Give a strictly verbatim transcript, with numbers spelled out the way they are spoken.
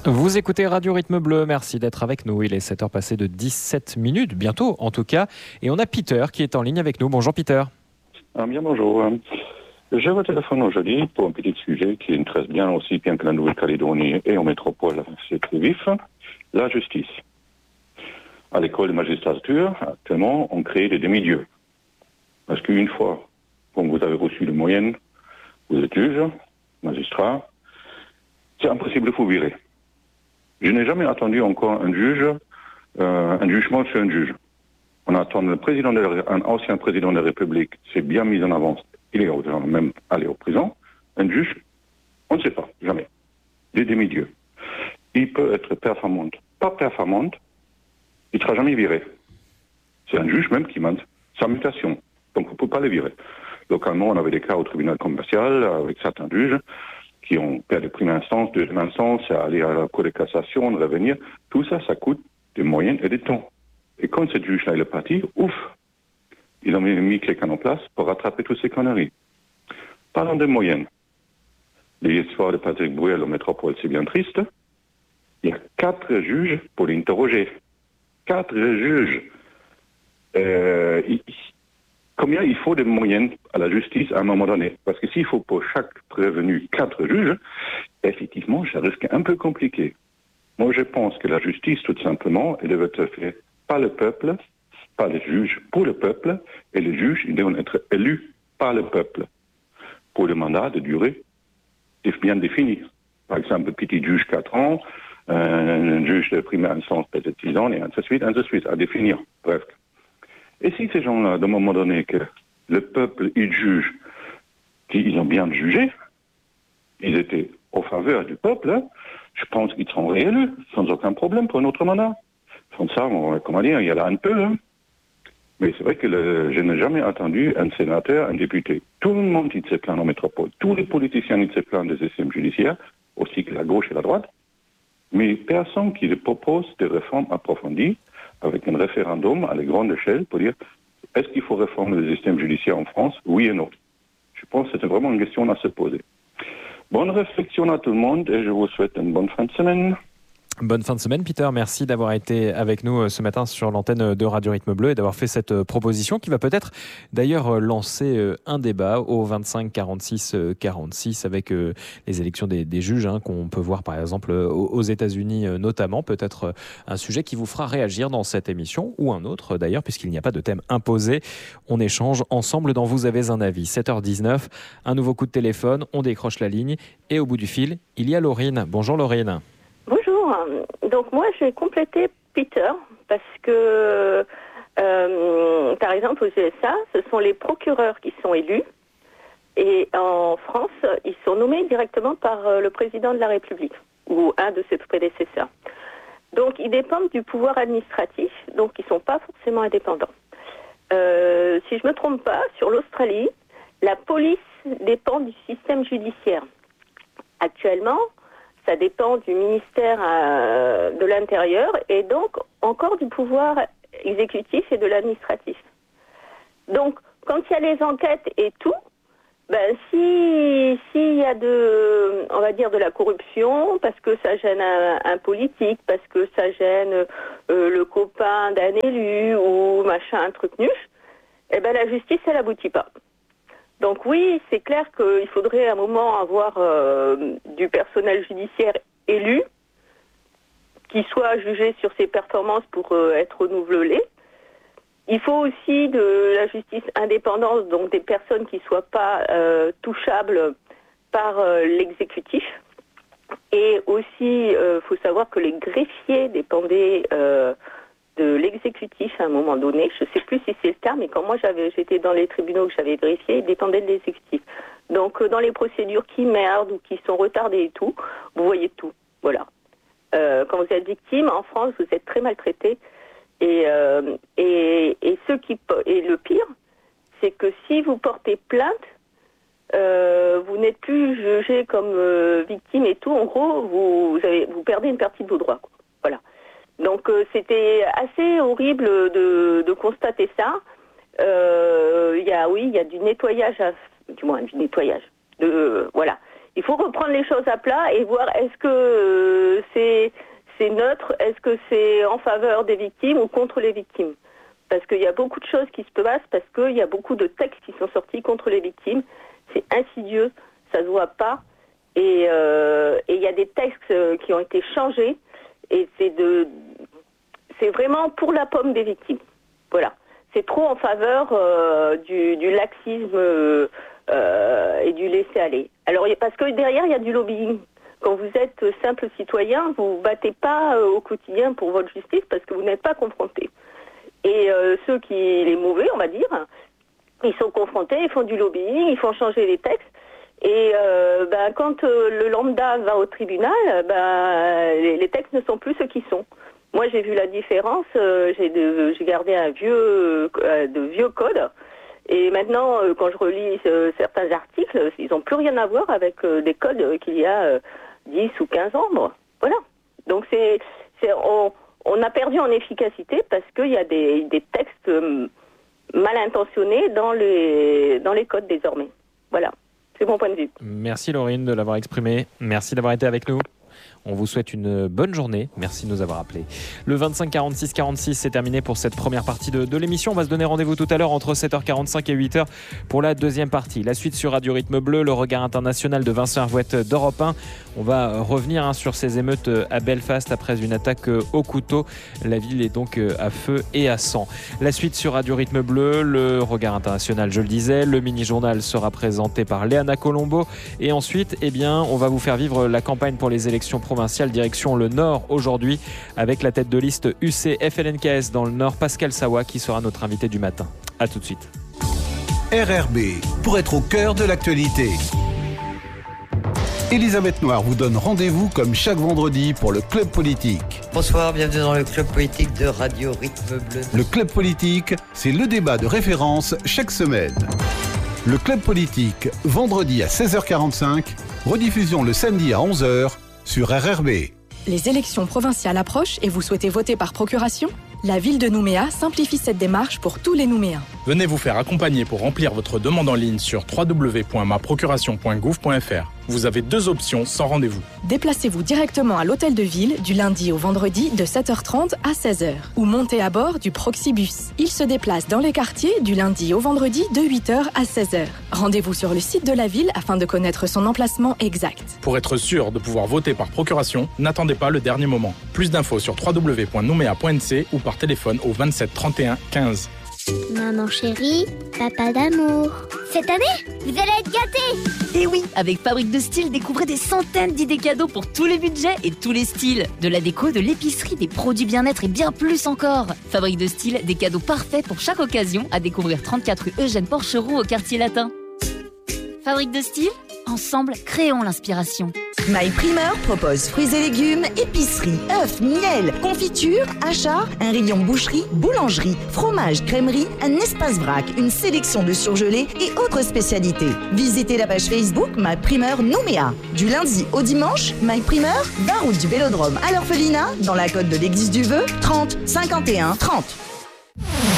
Vous écoutez Radio Rythme Bleu, merci d'être avec nous. Il est sept heures passées de dix-sept minutes, bientôt en tout cas. Et on a Peter qui est en ligne avec nous. Bonjour Peter. Ah, bien bonjour. Je vous téléphone aujourd'hui pour un petit sujet qui intéresse bien aussi bien que la Nouvelle-Calédonie et en métropole, c'est très vif, la justice. À l'école de magistrature, actuellement, on crée des demi-dieux. Parce qu'une fois, quand vous avez reçu les moyennes, vous êtes juge, magistrat, c'est impossible de vous virer. Je n'ai jamais attendu encore un juge, euh, un jugement sur un juge. On attend le président de la, un ancien président de la République, c'est bien mis en avant. Il est même allé en prison. Un juge, on ne sait pas, jamais. Des demi-dieux. Il peut être performant, pas performant, il ne sera jamais viré. C'est un juge même qui demande sa mutation. Donc on ne peut pas le virer. Localement, on avait des cas au tribunal commercial avec certains juges qui ont perdu de première instance, deuxième instance, à aller à la cour de cassation, de revenir. Tout ça, ça coûte des moyens et des temps. Et quand ce juge-là est parti, ouf, ils ont mis quelqu'un en place pour rattraper toutes ces conneries. Parlons des moyennes. L'histoire de Patrick Bruel en métropole, c'est bien triste. Il y a quatre juges pour l'interroger. Quatre juges. Euh, il, combien il faut de moyens à la justice à un moment donné? Parce que s'il faut pour chaque prévenu quatre juges, effectivement, ça risque un peu compliqué. Moi, je pense que la justice, tout simplement, elle devait être faite par le peuple, par les juges pour le peuple, et les juges, ils doivent être élus par le peuple, pour le mandat de durée bien défini. Par exemple, petit juge quatre ans, un juge de première instance peut-être six ans, et ainsi de suite, ainsi de suite, à définir. Bref. Et si ces gens-là, d'un moment donné, que le peuple, ils jugent qu'ils ont bien jugé, ils étaient au faveur du peuple, je pense qu'ils seront réélus, sans aucun problème pour un autre mandat. Sans ça, on, comment dire, il y a là un peu. Hein. Mais c'est vrai que le, je n'ai jamais entendu un sénateur, un député. Tout le monde, il se plaint en métropole. Tous les politiciens, ils se plaignent des systèmes judiciaires, aussi que la gauche et la droite. Mais personne qui propose des réformes approfondies, avec un référendum à la grande échelle, pour dire est-ce qu'il faut réformer le système judiciaire en France, oui et non. Je pense que c'est vraiment une question à se poser. Bonne réflexion à tout le monde et je vous souhaite une bonne fin de semaine. Bonne fin de semaine, Peter. Merci d'avoir été avec nous ce matin sur l'antenne de Radio Rythme Bleu et d'avoir fait cette proposition qui va peut-être d'ailleurs lancer un débat au vingt-cinq quarante-six quarante-six avec les élections des, des juges hein, qu'on peut voir par exemple aux États-Unis notamment. Peut-être un sujet qui vous fera réagir dans cette émission ou un autre d'ailleurs puisqu'il n'y a pas de thème imposé. On échange ensemble dans Vous avez un avis. sept heures dix-neuf, un nouveau coup de téléphone, on décroche la ligne et au bout du fil, il y a Laurine. Bonjour Laurine. Bonjour. Donc moi, je vais compléter Peter parce que, euh, par exemple, aux U S A, ce sont les procureurs qui sont élus et en France, ils sont nommés directement par le président de la République ou un de ses prédécesseurs. Donc, ils dépendent du pouvoir administratif, donc ils ne sont pas forcément indépendants. Euh, si je ne me trompe pas, sur l'Australie, la police dépend du système judiciaire. Actuellement, ça dépend du ministère euh, de l'Intérieur et donc encore du pouvoir exécutif et de l'administratif. Donc, quand il y a les enquêtes et tout, ben si s'il y a de, on va dire de la corruption, parce que ça gêne un, un politique, parce que ça gêne euh, le copain d'un élu ou machin, un truc nuche, eh ben la justice elle aboutit pas. Donc oui, c'est clair qu'il faudrait à un moment avoir euh, du personnel judiciaire élu qui soit jugé sur ses performances pour euh, être renouvelé. Il faut aussi de la justice indépendante, donc des personnes qui ne soient pas euh, touchables par euh, l'exécutif. Et aussi, il euh, faut savoir que les greffiers dépendaient euh, de l'exécutif à un moment donné. Je ne sais plus si c'est le cas, mais quand moi j'avais, j'étais dans les tribunaux que j'avais vérifié, ils dépendaient de l'exécutif. Donc euh, dans les procédures qui merdent ou qui sont retardées et tout, vous voyez tout. Voilà. Euh, quand vous êtes victime, en France, vous êtes très maltraité. Et, euh, et, et, ceux qui, et le pire, c'est que si vous portez plainte, euh, vous n'êtes plus jugé comme euh, victime et tout. En gros, vous, vous, avez, vous perdez une partie de vos droits, quoi. Voilà. Donc euh, c'était assez horrible de, de constater ça. Euh, y a, oui, il y a du nettoyage, à, du moins du nettoyage. De, euh, voilà. il faut reprendre les choses à plat et voir est-ce que euh, c'est, c'est neutre, est-ce que c'est en faveur des victimes ou contre les victimes. Parce qu'il y a beaucoup de choses qui se passent, parce qu'il y a beaucoup de textes qui sont sortis contre les victimes. C'est insidieux, ça se voit pas. Et euh, et il y a des textes qui ont été changés. Et c'est de, c'est vraiment pour la pomme des victimes. Voilà. C'est trop en faveur euh, du, du laxisme euh, euh, et du laisser-aller. Alors, parce que derrière, il y a du lobbying. Quand vous êtes simple citoyen, vous vous battez pas euh, au quotidien pour votre justice parce que vous n'êtes pas confronté. Et euh, ceux qui, les mauvais, on va dire, ils sont confrontés, ils font du lobbying, ils font changer les textes. Et euh, ben, quand euh, le lambda va au tribunal, ben, les, les textes ne sont plus ceux qui sont. Moi, j'ai vu la différence. Euh, j'ai, de, j'ai gardé un vieux, euh, de vieux codes. Et maintenant, euh, quand je relis euh, certains articles, ils n'ont plus rien à voir avec euh, des codes euh, qu'il y a euh, dix ou quinze ans. Bon. Voilà. Donc, c'est, c'est, on, on a perdu en efficacité parce qu'il y a des, des textes euh, mal intentionnés dans les, dans les codes désormais. Voilà. C'est mon point de vue. Merci Laurine de l'avoir exprimé. Merci d'avoir été avec nous. On vous souhaite une bonne journée. Merci de nous avoir appelés. Le vingt-cinq quarante-six quarante-six, c'est terminé pour cette première partie de, de l'émission. On va se donner rendez-vous tout à l'heure entre sept heures quarante-cinq et huit heures pour la deuxième partie. La suite sur Radio Rythme Bleu, le regard international de Vincent Hervouette d'Europe un. On va revenir hein, sur ces émeutes à Belfast après une attaque au couteau. La ville est donc à feu et à sang. La suite sur Radio Rythme Bleu, le regard international, je le disais. Le mini-journal sera présenté par Léana Colombo. Et ensuite, eh bien, on va vous faire vivre la campagne pour les élections provinciale direction le Nord aujourd'hui avec la tête de liste U C F L N K S dans le Nord, Pascal Sawa, qui sera notre invité du matin. A tout de suite. R R B, pour être au cœur de l'actualité. Elisabeth Noir vous donne rendez-vous comme chaque vendredi pour le Club Politique. Bonsoir, bienvenue dans le Club Politique de Radio Rythme Bleu. Le Club Politique, c'est le débat de référence chaque semaine. Le Club Politique, vendredi à seize heures quarante-cinq, rediffusion le samedi à onze heures sur R R B. Les élections provinciales approchent et vous souhaitez voter par procuration ? La ville de Nouméa simplifie cette démarche pour tous les Nouméens. Venez vous faire accompagner pour remplir votre demande en ligne sur w w w point ma procuration point gouv point f r. Vous avez deux options sans rendez-vous. Déplacez-vous directement à l'hôtel de ville du lundi au vendredi de sept heures trente à seize heures ou montez à bord du Proxibus. Il se déplace dans les quartiers du lundi au vendredi de huit heures à seize heures. Rendez-vous sur le site de la ville afin de connaître son emplacement exact. Pour être sûr de pouvoir voter par procuration, n'attendez pas le dernier moment. Plus d'infos sur w w w point nouméa point n c ou par téléphone au vingt-sept trente et un quinze. Maman chérie, papa d'amour. Cette année, vous allez être gâtés. Et oui, avec Fabrique de Style, découvrez des centaines d'idées cadeaux pour tous les budgets et tous les styles. De la déco, de l'épicerie, des produits bien-être et bien plus encore. Fabrique de Style, des cadeaux parfaits pour chaque occasion, à découvrir trente-quatre rue Eugène Porcheroux au quartier latin. Fabrique de Style, ensemble, créons l'inspiration. My Primeur propose fruits et légumes, épicerie, œufs, miel, confiture, achats, un rayon boucherie, boulangerie, fromage, crèmerie, un espace vrac, une sélection de surgelés et autres spécialités. Visitez la page Facebook My Primeur Nouméa. Du lundi au dimanche, My Primeur, vingt route du Vélodrome à l'Orphelinat, dans la côte de l'Église du Vœu, trente cinquante et un trente.